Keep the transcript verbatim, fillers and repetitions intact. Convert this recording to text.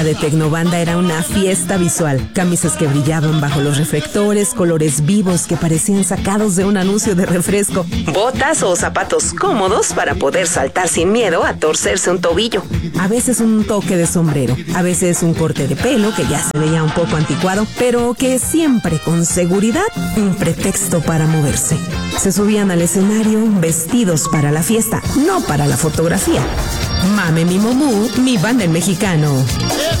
de Tecnobanda era una fiesta visual. Camisas que brillaban bajo los reflectores, colores vivos que parecían sacados de un anuncio de refresco, botas o zapatos cómodos para poder saltar sin miedo a torcerse un tobillo. A veces un toque de sombrero, a veces un corte de pelo que ya se veía un poco anticuado, pero que siempre con seguridad un pretexto para moverse. Se subían al escenario vestidos para la fiesta, no para la fotografía. Mame mi momú, mi banda en mexicano.